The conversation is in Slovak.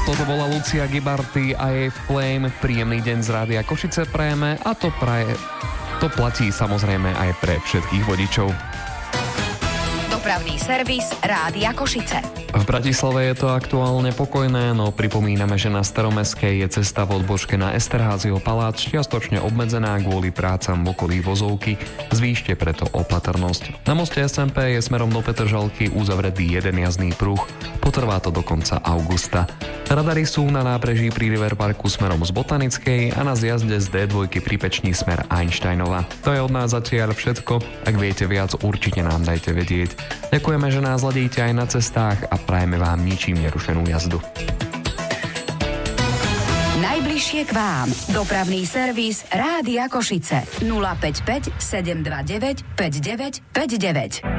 Toto bola Lucia Gibarty a jej Flame. Príjemný deň z Rádia Košice prajeme a to platí samozrejme aj pre všetkých vodičov. Dopravný servis Rádia Košice. V Bratislave je to aktuálne pokojné, no pripomíname, že na Staromestskej je cesta v odbočke na Esterházieho palác čiastočne obmedzená kvôli prácam v okolí Vozovky. Zvýšte preto opatrnosť. Na moste SMP je smerom do Petržalky uzavretý jeden jazdný pruh. Potrvá to do konca augusta. Radary sú na nábreží pri River Parku smerom z Botanickej a na zjazde z D2 pri Peční smer Einsteinova. To je od nás zatiaľ všetko. Ak viete viac, určite nám dajte vedieť. Ďakujeme, že nás ladíte aj na cestách a prajeme vám ničím nerušenú jazdu. Najbližšie k vám. Dopravný servis Rádia Košice. 055 729 5959.